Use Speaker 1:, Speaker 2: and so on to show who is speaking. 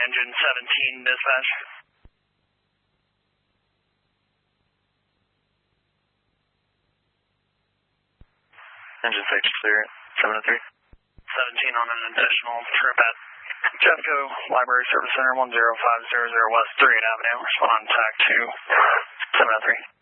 Speaker 1: engine 17, dispatch.
Speaker 2: Engine 6 clear, 703.
Speaker 1: 17 on an additional trip at Jeffco Library Service Center 10500 West 3rd Avenue. Respond on TAC 2, 703.